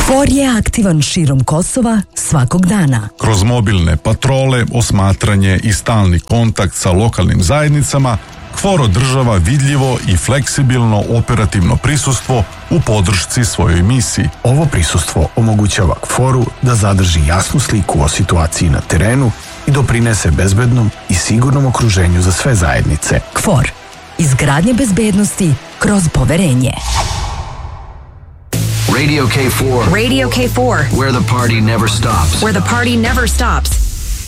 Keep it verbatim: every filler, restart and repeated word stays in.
KFOR je aktivan širom Kosova svakog dana. Kroz mobilne patrole, osmatranje i stalni kontakt sa lokalnim zajednicama, KFOR održava vidljivo i fleksibilno operativno prisustvo u podršci svojoj misiji. Ovo prisustvo omogućava KFOR-u da zadrži jasnu sliku o situaciji na terenu i doprinese bezbednom i sigurnom okruženju za sve zajednice. KFOR. Izgradnje bezbednosti kroz poverenje. Radio K four. Radio K four. Where the party never stops. Where the party never stops.